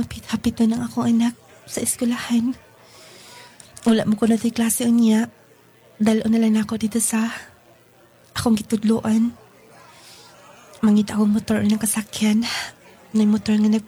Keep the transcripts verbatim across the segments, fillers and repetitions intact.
hapit-hapit na ng akong anak sa eskwelahan. Wala mo ko na tayo klase niya. Dalo na lang ako dito sa akong gitudloan. Mangita akong motor ng kasakyan. May motor nga nag...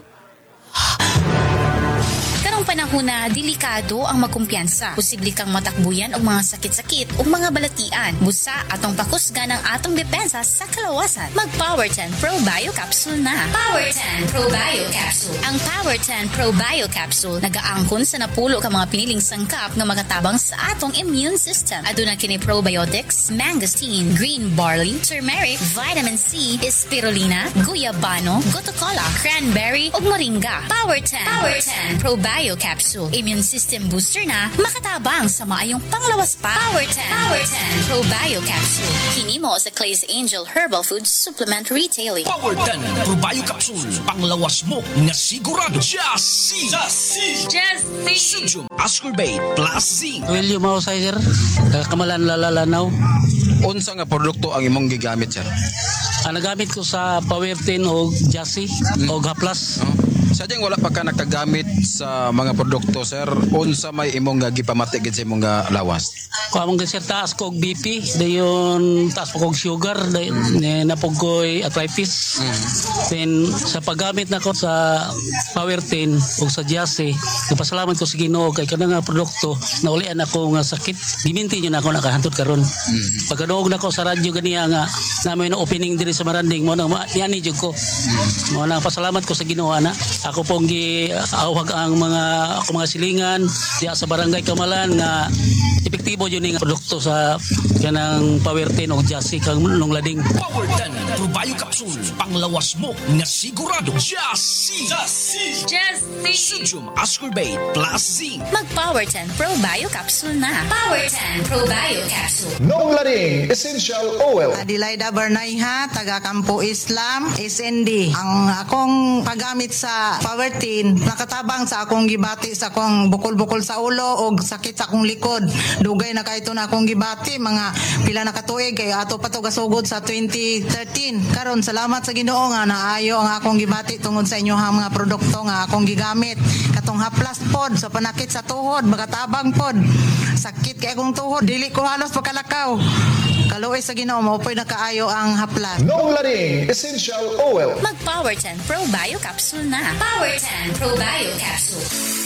Panahon na delikado ang magkumpiyansa. Posible kang matakbuyan og mga sakit-sakit o mga balatian. Busa atong pakusgan ang atong depensa sa kalawasan. Mag Power ten Pro Bio Capsule na. Power ten Pro Bio Capsule. Ang Power ten Pro Bio Capsule nagaangkon sa napulo ka mga piniling sangkap nga magatabang sa atong immune system. Aduna kini probiotics, mangosteen, green barley, turmeric, vitamin C, spirulina, guyabano, gotocola, cranberry ug moringa. Power ten. Power ten Pro Bio Capsule. Immune system booster na makatabang sa maayong panglawas pa. Power ten. Power ten Pro Bio Capsule. Kini mo sa Clay's Angel Herbal Food Supplement Retailing. Power ten Pro Bio Capsule. Panglawas mo nga sigurado. Jassy! Jassy! Jassy! Sodium ascorbate plus zinc. William Mausay, sir. Kamalan lalalanaw. Unsa nga produkto ang imong gigamit, sir? Ang nagamit ko sa Power ten o Jassy mm. o Gaplas. Oh. Sadyang wala pa ka nagkagamit sa mga produkto, sir. Unsa may imong nga gipamati gid sa imong nga lawas? Kung among sir taas ko og B P, dayon taas po kog sugar, dayon napog ko'y arthritis. Mm. Then sa paggamit nako sa Power ten o sa Jassy, nagpasalamat ko sa Ginoo kay kana nga produkto na ulian ako nga sakit. Giminti niyo na ako nakahantod karon. Mm. Pagkaduog nako sa radyo ganiya nga namoy na opening diri sa Maranding mo nang yani jud ko. Mm. Mo nang pasalamat ko sa Ginoo ana. Ako pong giawhag ang mga ako mga silingan diya sa barangay Kamalan nga epektibo yun yung produkto sa kanang Power ten o Jassy kang nung lading. Power ten Pro Bio Capsule. Panglawas mo nga sigurado. Jassy! Jassy! Jassy! Sodium ascorbate plus zinc. Mag Power ten Pro Bio Capsule na. Power ten Pro Bio Capsule. Nong Lading Essential Oil. Adelaida Bernayha, taga Campo Islam, S N D. Ang akong paggamit sa Power ten, nakatabang sa akong gibati sa akong bukol-bukol sa ulo o sakit sa akong likod. Dugay na kahit na akong gibati, mga pila na katuig kay ato pa to gasugod sa twenty thirteen. Karon salamat sa Ginoo nga naayo ang akong gibati tungod sa inyohang mga produkto nga akong gigamit. Katong haplas pod sa panakit sa tuhod, makatabang pod. Sakit kay akong tuhod, dili ko halos pagkalakaw. Kaluoy sa Ginoo mao po'y nakaayo ang haplas. Nong Lading Essential Oil. Mag Power ten Pro Bio Capsule na. Power ten Pro Bio Capsule.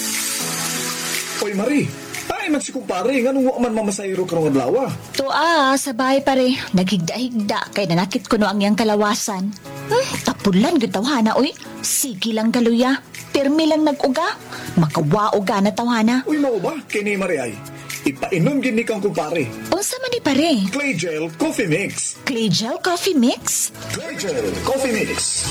Oy Marie, ay man si kumpare nga nung man mamasayro karong adlaw. Tuwa, sa bahay pare. Naghigda-higda kay nanakit ko no ang iyang kalawasan. Hmm, tapulan gud tawhana oy. Sige lang galuya. Permi lang nag-uga. Makawaoga na tawhana. Uy mao ba kini Marie ay? Ipainom gid ni kang kumpare. Unsa man ni pare? Clay Gel Coffee Mix. Clay Gel Coffee Mix? Clay Gel Coffee Mix.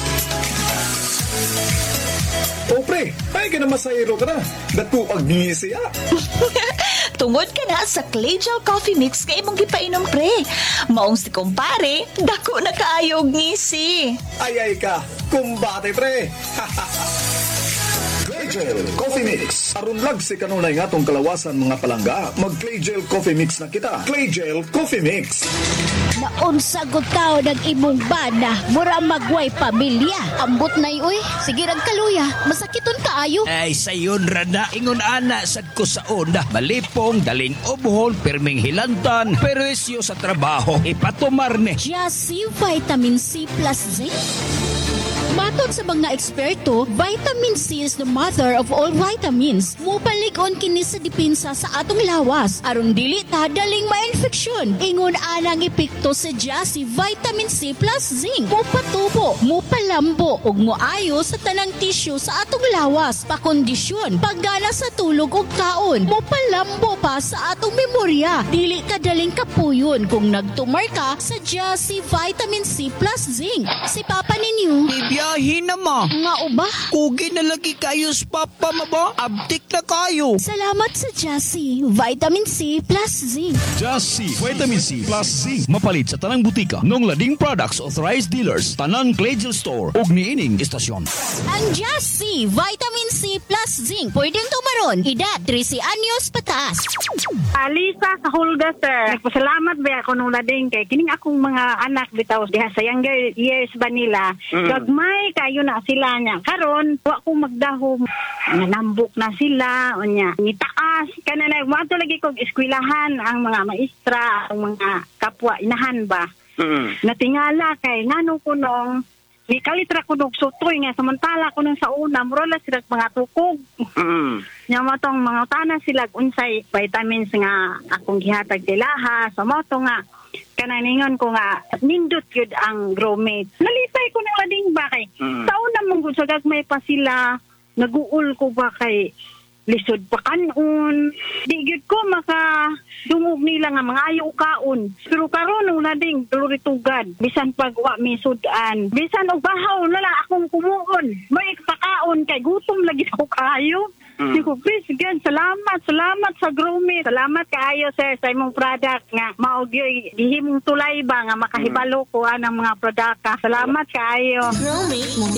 O pre, ay ka na masayro ka na. Dako pag-ngisi ah. Tungod ka na sa Clay Gel Coffee Mix kay imong gipainom pre. Maong si kumpare, dako na kaayo og ngisi. Ay ay ka, kumbate pre. Clay Gel Coffee Mix. Aron lag si kanunay nga tong kalawasan mga palangga, mag Clay Gel Coffee Mix na kita. Clay Gel Coffee Mix. Naunsa gud taon ang imong bana, mura magway pamilya. Ambot nay uy, sige rag kaluya, masakiton kaayo. Ay sayon rada ingon ana sad ko sa onda. Malipong dalin obohon perming hilantan, peresyo sa trabaho ipatumar ni. Jassy Vitamin C plus Zinc. Matod sa mga eksperto, vitamin C is the mother of all vitamins. Mupalig-on kini sa depensa sa atong lawas. Aron dili ta daling ma-infeksyon. Ingon anang epekto sa Jassy Vitamin C plus Zinc. Mupatubo, mupalambo, ug moayo sa tanang tisyu sa atong lawas. Pakondisyon, paggana sa tulog ug kaon. Mupalambo pa sa atong memorya. Dili ka daling kapuyon kung nagtumar ka sa Jassy Vitamin C plus Zinc. Si Papa ninyo, Biyahin na ma. nga uba. Kugi na lagi kayo sa papa ma ba? Abtik na kayo. Salamat sa Jassy Vitamin C plus Zinc. Jassy Vitamin C plus Zinc. Mapalit sa tanang butika. Nong Lading Products Authorized Dealers. Tanang Clay Gel Store. Ug niining istasyon. Ang Jassy Vitamin C plus Zinc. Pwedeng tumaron. Edad thirteen anyos pataas. Alisa sa Hulga, sir. Nagpasalamat ba ako nung lading kay kining akong mga anak bitaw diha sa younger years ba nila. Mm. Gagma gamay kayo na sila niya. Karon, wa ko magdahom. Nanambok na sila, o niya. Nitaas, kananay, wato lagi kong eskwelahan ang mga maestra, ang mga kapwa, inahan ba? Mm. Natingala kay ngano ko nung, ni kalitra ko nung sutoy nga, samantala ko nung sa una, murala sila mga tukog. Mm. Nya mo tong mga utana sila unsay vitamins nga akong gihatag dilaha, sa mo to nga, kananingon ko nga nindot yun ang growmate. Nalisay ko ng lading ba kay mm. sa una mong gud sa gagmay pa sila naguul ko ba kay lisod pa kanon di gyud ko maka dungog nila nga mga ayo kaon pero karon nung lading tuluritugad bisan pag wa mi sudan bisan og bahaw na lang akong kumuon may pakaon kay gutom lagi ko kayo. Mm. Siko, please, again, salamat, salamat sa growmate. Salamat kaayo, sir, sa imong product nga maugyoy, dihimong tulay ba nga makahibalo ko ang mga produkta. Salamat kaayo. Growmate